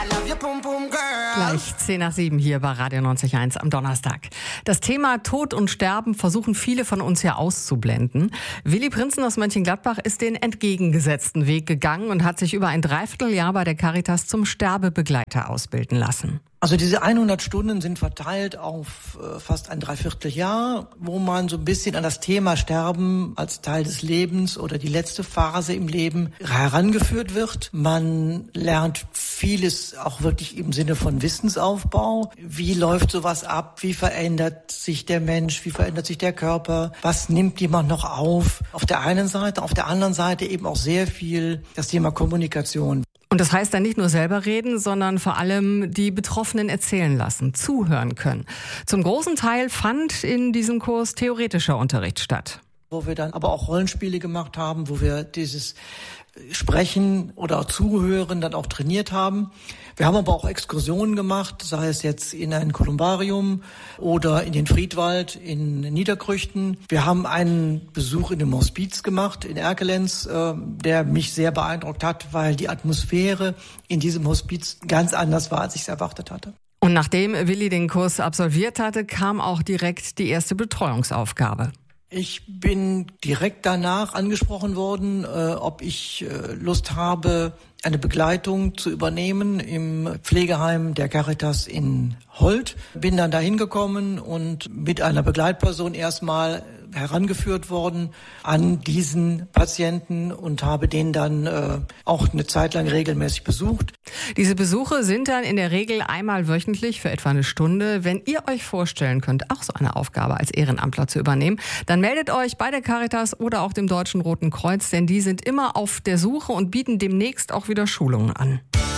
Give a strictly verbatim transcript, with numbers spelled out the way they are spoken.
Gleich zehn nach sieben hier bei Radio neunzig Komma eins am Donnerstag. Das Thema Tod und Sterben versuchen viele von uns ja auszublenden. Willi Prinzen aus Mönchengladbach ist den entgegengesetzten Weg gegangen und hat sich über ein Dreivierteljahr bei der Caritas zum Sterbebegleiter ausbilden lassen. Also diese hundert Stunden sind verteilt auf äh, fast ein Dreivierteljahr, wo man so ein bisschen an das Thema Sterben als Teil des Lebens oder die letzte Phase im Leben herangeführt wird. Man lernt vieles auch wirklich im Sinne von Wissensaufbau. Wie läuft sowas ab? Wie verändert sich der Mensch? Wie verändert sich der Körper? Was nimmt jemand noch auf? Auf der einen Seite, auf der anderen Seite eben auch sehr viel das Thema Kommunikation. Und das heißt dann nicht nur selber reden, sondern vor allem die Betroffenen erzählen lassen, zuhören können. Zum großen Teil fand in diesem Kurs theoretischer Unterricht statt. Wo wir dann aber auch Rollenspiele gemacht haben, wo wir dieses Sprechen oder auch Zuhören dann auch trainiert haben. Wir haben aber auch Exkursionen gemacht, sei es jetzt in ein Kolumbarium oder in den Friedwald in Niederkrüchten. Wir haben einen Besuch in dem Hospiz gemacht in Erkelenz, äh, der mich sehr beeindruckt hat, weil die Atmosphäre in diesem Hospiz ganz anders war, als ich es erwartet hatte. Und nachdem Willi den Kurs absolviert hatte, kam auch direkt die erste Betreuungsaufgabe. Ich bin direkt danach angesprochen worden, äh, ob ich äh, Lust habe, eine Begleitung zu übernehmen im Pflegeheim der Caritas in Holt. Bin dann dahin gekommen und mit einer Begleitperson erstmal herangeführt worden an diesen Patienten und habe den dann äh, auch eine Zeit lang regelmäßig besucht. Diese Besuche sind dann in der Regel einmal wöchentlich für etwa eine Stunde. Wenn ihr euch vorstellen könnt, auch so eine Aufgabe als Ehrenamtler zu übernehmen, dann meldet euch bei der Caritas oder auch dem Deutschen Roten Kreuz, denn die sind immer auf der Suche und bieten demnächst auch wieder Schulungen an.